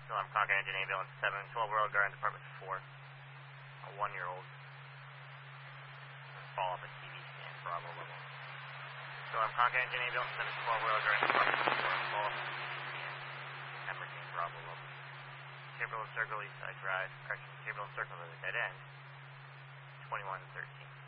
Storm Conquer Engine Ambulance 7, 12 Royal Garden Department 4. A 1-year-old. Fall off a TV stand, Bravo level. Storm Conquer Engine Ambulance 7, 12 Royal Garden Department 4. Fall off a TV stand. Emerging Bravo level. Chamberlain Circle, East Side Drive. Correction, Chamberlain Circle to the dead end. 21 and 13.